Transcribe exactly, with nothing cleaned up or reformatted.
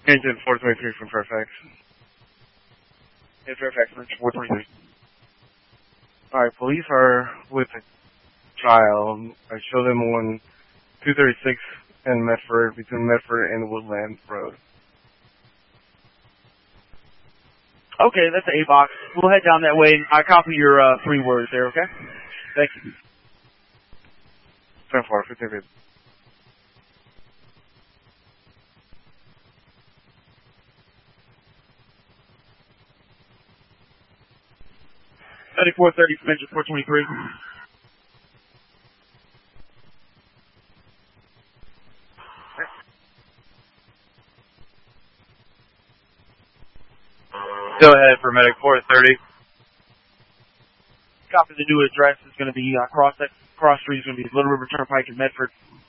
Agent four twenty-three from Fairfax. Hey, Fairfax, four twenty-three. Alright, police are with a child. I show them on two thirty-six and Medford, between Medford and Woodland Road. Okay, that's the A-box. We'll head down that way. I copy your uh, three words there, okay? Thank you. ten four, fifteen fifty. ninety-four thirty from engine four twenty-three. Go ahead for medic four thirty. Copy the new address is going to be uh, cross that cross street is going to be Little River Turnpike in Medford.